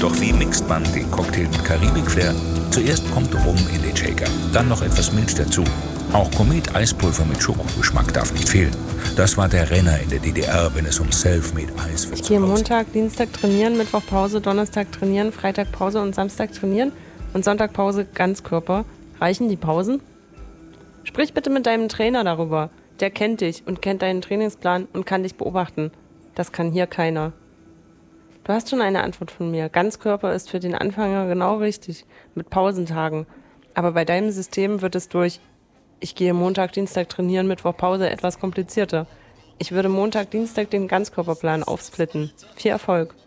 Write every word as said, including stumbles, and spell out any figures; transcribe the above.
Doch wie mixt man den Cocktail mit Karibik-Flair? Zuerst kommt Rum in den Shaker, dann noch etwas Milch dazu. Auch Komet-Eispulver mit Schokogeschmack darf nicht fehlen. Das war der Renner in der D D R, wenn es um Selfmade-Eis für Ich gehe Montag, Dienstag trainieren, Mittwoch Pause, Donnerstag trainieren, Freitag Pause und Samstag trainieren und Sonntag Pause Ganzkörper. Reichen die Pausen? Sprich bitte mit deinem Trainer darüber. Der kennt dich und kennt deinen Trainingsplan und kann dich beobachten. Das kann hier keiner. Du hast schon eine Antwort von mir. Ganzkörper ist für den Anfänger genau richtig, mit Pausentagen. Aber bei deinem System wird es durch ich gehe Montag, Dienstag trainieren, Mittwoch Pause etwas komplizierter. Ich würde Montag, Dienstag den Ganzkörperplan aufsplitten. Viel Erfolg!